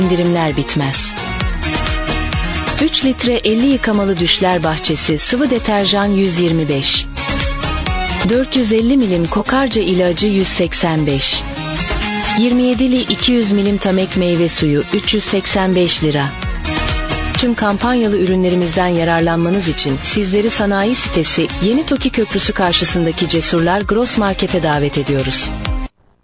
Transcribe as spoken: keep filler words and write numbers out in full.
indirimler bitmez. üç litre elli yıkamalı düşler bahçesi sıvı deterjan yüz yirmi beş. dört yüz elli milim kokarca ilacı yüz seksen beş. yirmi yedili iki yüz milim tamek meyve suyu üç yüz seksen beş lira. Tüm kampanyalı ürünlerimizden yararlanmanız için sizleri sanayi sitesi Yeni Toki Köprüsü karşısındaki Cesurlar Gross Market'e davet ediyoruz.